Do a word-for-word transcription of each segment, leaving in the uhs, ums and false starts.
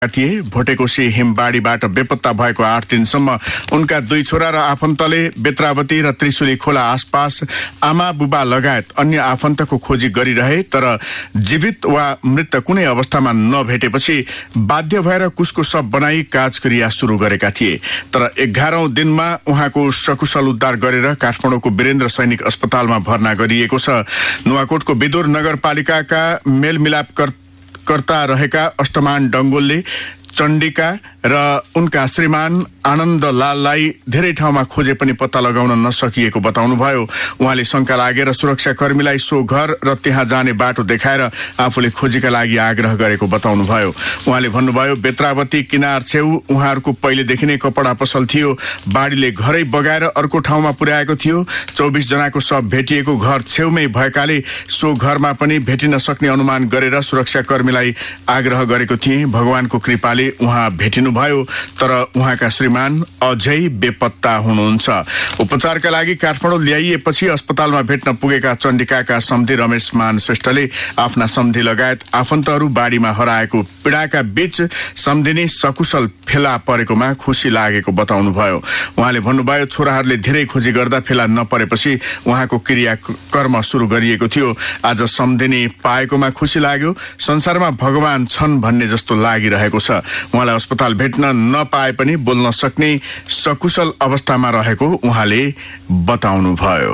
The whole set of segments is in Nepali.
थिए। भोटेकोशी हिमबाढीबाट बेपत्ता भएको आठ दिनसम्म उनका दुई छोरा र आफन्तले बेत्रावती र त्रिशुली खोला आसपास आमा बुबा लगायत अन्य आफन्तको खोजी गरिरहे, तर जीवित वा मृत कुनै अवस्थामा नभेटेपछि बाध्य भएर कुसको शव बनाई काजक्रिया सुरु गरेका थिए। तर एघारौं दिनमा उहाँको सकुशल उद्धार गरेर काठमाडौँको वीरेन्द्र सैनिक अस्पतालमा भर्ना गरिएको छ। नुवाकोटको विदुर नगरपालिकाका मेलमिलाप कर्ता रहेका अष्टमान डंगोलले चण्डिका र उनका श्रीमान आनन्दलाललाई धेरै ठाउँमा खोजे पनि पत्ता लगाउन नसकिएको बताउनुभयो। उहाँले शंका लागेर सुरक्षाकर्मीलाई सो घर र त्यहाँ जाने बाटो देखाएर आफूले खोजीका लागि आग्रह गरेको बताउनुभयो। उहाँले भन्नुभयो, बेत्रावती किनार छेउ उहाँहरूको पहिलेदेखि नै कपडा पसल थियो। बाढीले घरै बगाएर अर्को ठाउँमा पुर्याएको थियो। चौबिस जनाको शव भेटिएको घर छेउमै भएकाले सो घरमा पनि भेटिन सक्ने अनुमान गरेर सुरक्षाकर्मीलाई आग्रह गरेको थिए। भगवानको कृपाले उहाँ भेटिनुभयो, तर उहाँका श्रीमान अझै बेपत्ता हुनुहुन्छ। उपचारका लागि काठमाडौँ ल्याइएपछि अस्पतालमा भेट्न पुगेका चण्डिकाका सम्धी रमेश मान श्रेष्ठले आफ्ना सम्धी लगायत आफन्तहरू बाढीमा हराएको पीडाका बीच सम्धिनी सकुशल फेला परेकोमा खुशी लागेको बताउनुभयो। उहाँले भन्नुभयो, छोराहरूले धेरै खोजी गर्दा फेला नपरेपछि उहाँको क्रियाकर्म सुरु गरिएको थियो। आज सम्धिनी पाएकोमा खुशी लाग्यो। संसारमा भगवान छन् भन्ने जस्तो लागिरहेको छ। उहाँलाई अस्पताल भेट्न नपाए पनि बोल्न सक्ने सकुशल अवस्थामा रहेको उहाँले बताउनुभयो।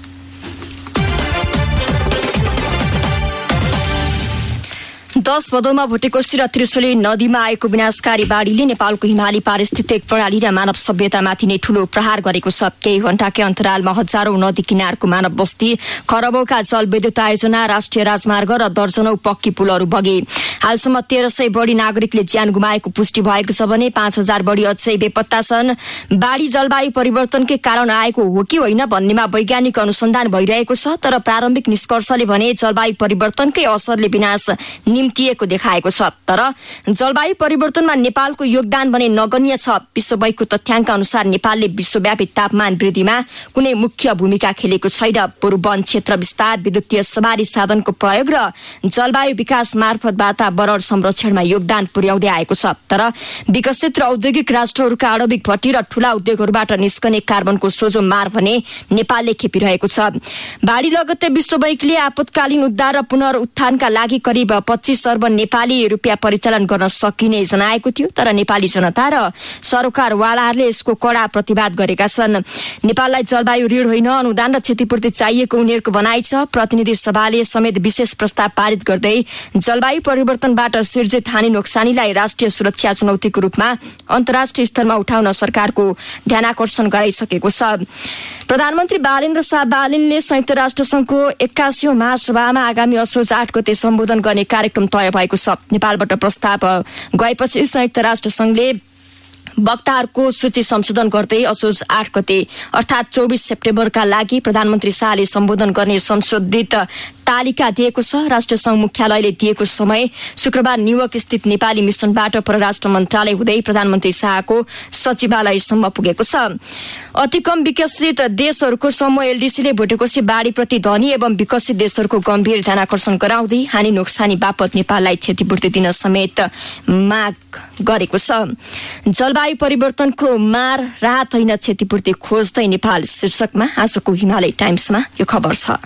दस भदौमा भोटेकोशी र त्रिशुली नदीमा आएको विनाशकारी बाढीले नेपालको हिमाली पारिस्थितिक प्रणाली र मानव सभ्यतामाथि नै ठूलो प्रहार गरेको छ। केही घण्टाकै अन्तरालमा हजारौं नदी किनारको मानव बस्ती, खरबौंका जलविद्युत आयोजना, राष्ट्रिय राजमार्ग र दर्जनौं पक्की पुलहरू बगे। हालसम्म तेह्र सय बढी नागरिकले ज्यान गुमाएको पुष्टि भएको छ भने पाँच हजार बढी अझै बेपत्ता छन्। बाढी जलवायु परिवर्तनकै कारण आएको हो कि होइन भन्नेमा वैज्ञानिक अनुसन्धान भइरहेको छ, तर प्रारम्भिक निष्कर्षले भने जलवायु परिवर्तनकै असरले विनाश निम्तिएको देखाएको छ। तर जलवायु परिवर्तनमा नेपालको योगदान भने नगण्य छ। विश्व बैंकको तथ्याङ्क अनुसार नेपालले विश्वव्यापी तापमान वृद्धिमा कुनै मुख्य भूमिका खेलेको छैन। बरु वन क्षेत्र विस्तार, विद्युतीय सवारी साधनको प्रयोग र जलवायु विकास मार्फत वातावरण संरक्षणमा योगदान पुर्याउँदै आएको छ। तर विकसित र औद्योगिक राष्ट्रहरूका आणविक भट्टी र ठूला उद्योगहरूबाट निस्कने कार्बनको सोझो मार भने नेपालले खेपिरहेको छ। बाढी लगत्तै विश्व बैंकले आपतकालीन उद्धार र पुनरुत्थानका लागि करिब पच्चीस अर्ब नेपाली रुपियाँ परिचालन गर्न सकिने जनाएको थियो। तर नेपाली जनता र सरकारवालाहरूले यसको कड़ा प्रतिवाद गरेका छन्। नेपाललाई जलवायु ऋण होइन, अनुदान र क्षतिपूर्ति चाहिएको उनीहरूको भनाइ छ। प्रतिनिधि सभाले समेत विशेष प्रस्ताव पारित गर्दै जलवायु परिवर्तनबाट सिर्जित हानि नोक्सानीलाई राष्ट्रिय सुरक्षा चुनौतीको रूपमा अन्तर्राष्ट्रिय स्तरमा उठाउन सरकारको ध्यानाकर्षण गराइसकेको छ। प्रधानमन्त्री बालेन्द्र शाह बालिनले संयुक्त राष्ट्र संघको एक्कासीौं महासभामा आगामी असोज आठ गते सम्बोधन गर्ने कार्यक्रम तय भएको छ। नेपालबाट प्रस्ताव गएपछि संयुक्त राष्ट्र संघले वक्ताहरूको सूची संशोधन गर्दै असोज आठ गते अर्थात चौबिस सेप्टेम्बरका लागि प्रधानमन्त्री शाहले सम्बोधन गर्ने संशोधित तालिका दिएको छ। राष्ट्रसंघ मुख्यालयले दिएको समय शुक्रबार न्युयोर्क स्थित नेपाली मिशनबाट परराष्ट्र मन्त्रालय हुँदै प्रधानमन्त्री शाहको सचिवालयसम्म पुगेको छ। अति कम विकसित देशहरूको समूह एलडीसीले भोटेकोशी बाढीप्रति धनी एवं विकसित देशहरूको गम्भीर ध्यानाकर्षण गराउँदै हानि नोक्सानी बापत नेपाललाई क्षतिपूर्ति दिन समेत माग गरेको छ। जलवायु परिवर्तनको मार राहत होइन, क्षतिपूर्ति खोज्दै नेपाल शीर्षकमा आजको हिमालय टाइम्समा यो खबर छ।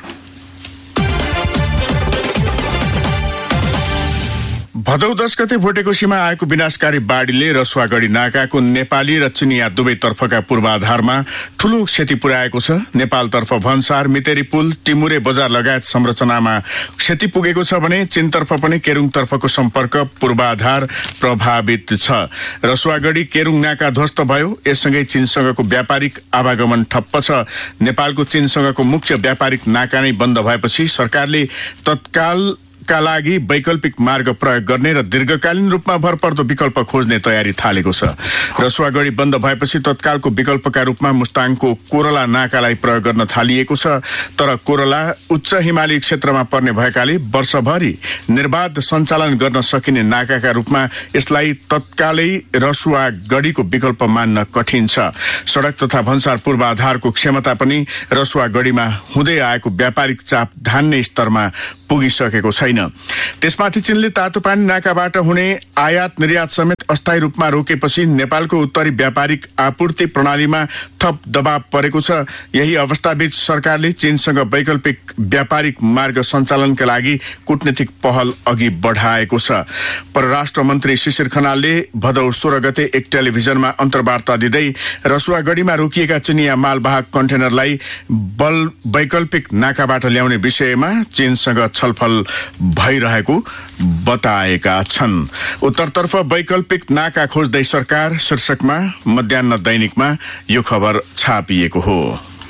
भदौ दस गते भोटेकोशीमा आएको विनाशकारी बाढीले रसुवागढी नाकाको नेपाली र चिनिया दुवैतर्फका पूर्वाधारमा ठूलो क्षति पुर्याएको छ। नेपालतर्फ भन्सार, मितेरी पुल, टिमुरे बजार लगायत संरचनामा क्षति पुगेको छ भने चीनतर्फ पनि केरुङतर्फको सम्पर्क पूर्वाधार प्रभावित छ। रसुवागढी केरुङ नाका ध्वस्त भयो। यससँगै चीनसँगको व्यापारिक आवागमन ठप्प छ। नेपालको चीनसँगको मुख्य व्यापारिक नाका नै बन्द भएपछि सरकारले तत्काल का लागि वैकल्पिक मार्ग प्रयोग गर्ने र दीर्घकालीन रूपमा भरपर्दो विकल्प खोज्ने तयारी थालेको छ। रसुवागढी बन्द भएपछि तत्कालको विकल्पका रूपमा मुस्ताङको कोरला नाकालाई प्रयोग गर्न थालिएको छ। तर कोरला उच्च हिमाली क्षेत्रमा पर्ने भएकाले वर्षभरि निर्बाध सञ्चालन गर्न सकिने नाकाका रूपमा यसलाई तत्कालै रसुवागढीको विकल्प मान्न कठिन छ। सड़क तथा भन्सार पूर्वाधारको क्षमता पनि रसुवागढीमा हुँदै आएको व्यापारिक चाप धान्ने स्तरमा पुगिसकेको छैन। त्यसमाथि चीनले तातोपानी नाकाबाट हुने आयात निर्यात समेत अस्थायी रूपमा रोकेपछि नेपालको उत्तरी व्यापारिक आपूर्ति प्रणालीमा थप दबाव परेको छ। यही अवस्थाबीच सरकारले चीनसँग वैकल्पिक व्यापारिक मार्ग सञ्चालनका लागि कूटनीतिक पहल अघि बढाएको छ। परराष्ट्र मन्त्री शिशिर खनालले भदौ सोह्र गते एक टेलिभिजनमा अन्तर्वार्ता दिँदै रसुवागढीमा रोकिएका चिनिया मालवाहक कन्टेनरलाई बल वैकल्पिक नाकाबाट ल्याउने विषयमा चीनसँग छलफल भइरहेको बताएका छन्। उत्तरतर्फ वैकल्पिक नाका खोज्दै सरकार शीर्षकमा मध्याह्न दैनिकमा यो खबर छापिएको हो।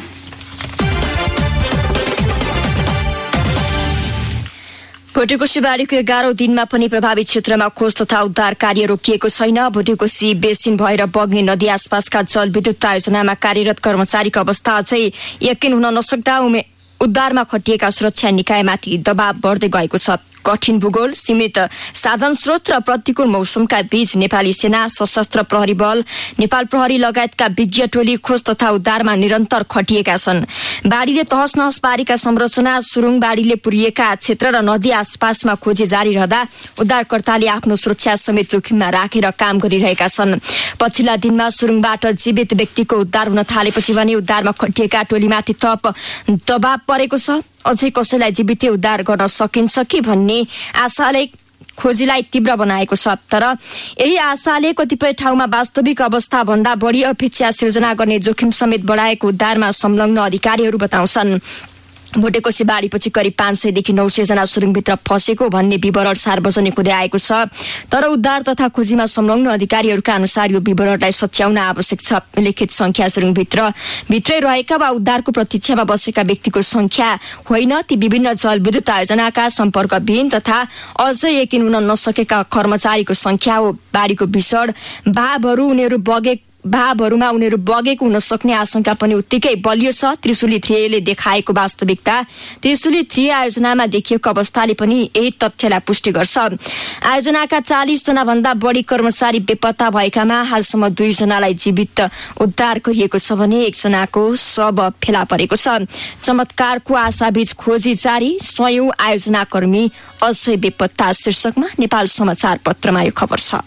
भोटेकोशी बाढीको एघारौं दिनमा पनि प्रभावित क्षेत्रमा खोज तथा उद्धार कार्य रोकिएको छैन। भोटेकोशी बेसिन भएर बग्ने नदी आसपासका जलविद्युत आयोजनामा कार्यरत कर्मचारीको अवस्था अझै यकिन हुन नसक्दा उमे उद्धारमा खटिएका सुरक्षा निकायमाथि दबाव बढ्दै गएको छ। कठिन भूगोल, सीमित साधन स्रोत र प्रतिकूल मौसमका बीच नेपाली सेना, सशस्त्र प्रहरी बल, नेपाल प्रहरी लगायतका विज्ञ टोली खोज तथा उद्धारमा निरन्तर खटिएका छन्। बाढीले तहस नहस पारेका संरचना, सुरुङ बाढीले पुरिएका क्षेत्र र नदी आसपासमा खोजी जारी रहँदा उद्धारकर्ताले आफ्नो सुरक्षा समेत जोखिममा राखेर काम गरिरहेका छन्। पछिल्ला दिनमा सुरुङबाट जीवित व्यक्तिको उद्धार हुन थालेपछि भने उद्धारमा खटिएका टोलीमाथि थप दबाव परेको छ। अझै कसैलाई जीवित उद्धार गर्न सकिन्छ कि भन्ने आशाले खोजीलाई तीव्र बनाएको छ। तर यही आशाले कतिपय ठाउँमा वास्तविक अवस्था भन्दा बढी अपेक्षा सिर्जना गर्ने जोखिम समेत बढाएको उद्धारमा संलग्न अधिकारीहरू बताउँछन्। भोटेकोशी बाढीपछि करिब पाँच सयदेखि नौ सय जना सुरुङभित्र फँसेको भन्ने विवरण सार्वजनिक हुँदै आएको छ। तर उद्धार तथा खोजीमा संलग्न अधिकारीहरूका अनुसार यो विवरणलाई सच्याउन आवश्यक छ। लिखित संख्या सुरुङभित्र भित्रै रहेका वा उद्धारको प्रतीक्षामा बसेका व्यक्तिको संख्या होइन, ती विभिन्न जलविद्युत आयोजनाका सम्पर्कविहीन तथा अझै यकिन हुन नसकेका कर्मचारीको संख्या हो। बाढीको भीषण भावहरू उनीहरू बगे भावहरूमा उनीहरू बगेको हुन सक्ने आशंका पनि उत्तिकै बलियो छ। त्रिशुली थ्रीले देखाएको वास्तविकता, त्रिशुली थ्री आयोजनामा देखिएको अवस्थाले पनि यही तथ्यलाई पुष्टि गर्छ। आयोजनाका चालिस जना भन्दा बढी कर्मचारी बेपत्ता भएकामा हालसम्म दुई जनालाई जीवित उद्धार गरिएको छ भने एकजनाको शव फेला परेको छ। चमत्कारको आशाबीच खोजी जारी, सयौं आयोजनाकर्मी अझै बेपत्ता शीर्षकमा नेपाल समाचार पत्रमा यो खबर छ।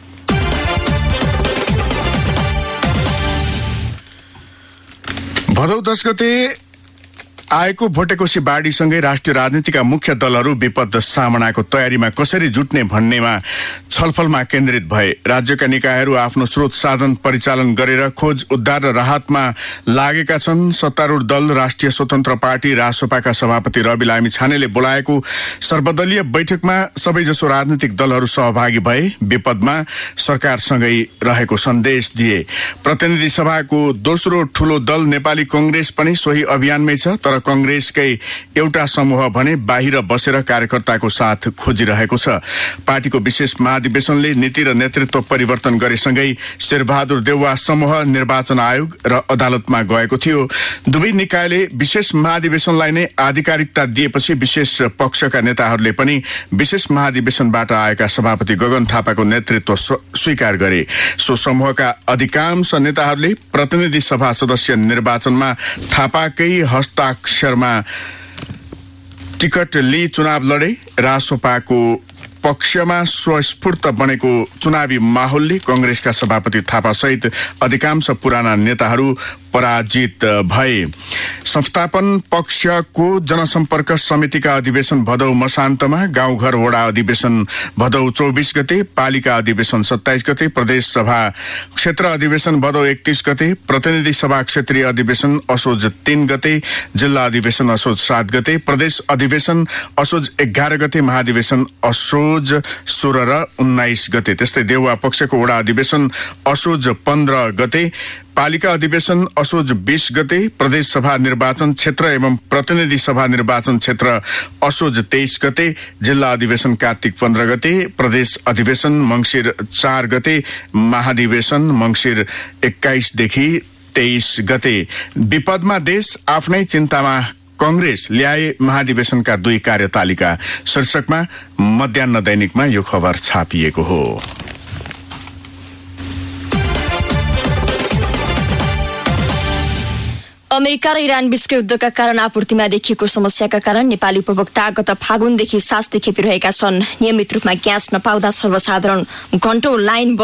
भदौ दस गते आएको भोटेकोशी बाढीसँगै राष्ट्रिय राजनीतिका मुख्य दलहरू विपद सामनाको तयारीमा कसरी जुट्ने भन्नेमा छलफलमा केन्द्रित भए। राज्यका निकायहरू आफ्नो स्रोत साधन परिचालन गरेर खोज उद्धार र राहतमा लागेका छन्। सत्तारूढ दल राष्ट्रिय स्वतन्त्र पार्टी रासोपाका सभापति रवि लामी छानेले बोलाएको सर्वदलीय बैठकमा सबैजसो राजनीतिक दलहरू सहभागी भए। विपदमा सरकारसँगै रहेको सन्देश दिए। प्रतिनिधि सभाको दोस्रो ठूलो दल नेपाली कांग्रेस पनि सोही अभियानमै छ। तर कांग्रेसकै एउटा समूह भने बाहिर बसेर कार्यकर्ताको साथ खोजिरहेको छ। पार्टीको विशेष महाधिवेशनले नीति र नेतृत्व परिवर्तन गरेसँगै शेरबहादुर देउवा समूह निर्वाचन आयोग र अदालतमा गएको थियो। दुवै निकायले विशेष महाधिवेशनलाई नै आधिकारिकता दिएपछि विशेष पक्षका नेताहरूले पनि विशेष महाधिवेशनबाट आएका सभापति गगन थापाको नेतृत्व स्वीकार गरे। सो समूहका अधिकांश नेताहरूले प्रतिनिधि सभा सदस्य निर्वाचनमा थापाकै हस्ताक्षरमा टिकट लिई चुनाव लडे। रासोपाको पक्षमा स्वस्फूर्त बनेको चुनावी माहौलले कांग्रेसका सभापति थापा सहित अधिकांश पुराना नेताहरू पराजित भए। संस्थापन पक्षको जनसम्पर्क समितिका अधिवेशन भदौ मसान्तमा, गाउँघर वडा अधिवेशन भदौ चौबिस गते, पालिका अधिवेशन सत्ताइस गते, प्रदेश सभा क्षेत्र अधिवेशन भदौ एकतीस गते, प्रतिनिधि सभा क्षेत्रीय अधिवेशन असोज तीन गते, जिल्ला अधिवेशन असोज सात गते, प्रदेश अधिवेशन असोज एघार गते, महाधिवेशन असोज सोह्र र उन्नाइस गते। त्यस्तै देउवा पक्षको वडा अधिवेशन असोज पन्ध्र गते, पालिका अधिवेशन असोज बीस गते, प्रदेश सभा निर्वाचन क्षेत्र एवं प्रतिनिधि सभा निर्वाचन क्षेत्र असोज तेइस गते, जिल्ला अधिवेशन कार्तिक पन्ध्र गते, प्रदेश अधिवेशन मंसिर चार गते, महाधिवेशन मंसिर एक्काइसदेखि तेइस गते। विपदमा देश आफ्नै चिन्तामा कांग्रेस ल्याए महाधिवेशनका दुई कार्यतालिका शीर्षकमा मध्याह्न दैनिकमा यो खबर छापिएको हो। अमेरिका र इरान बीचको युद्धका कारण आपूर्तिमा देखिएको समस्याका कारण नेपाली उपभोक्ता गत फागुनदेखि सासदेखि पिरहेका छन्। नियमित रूपमा ग्यास नपाउँदा सर्वसाधारण घण्टौं लाइन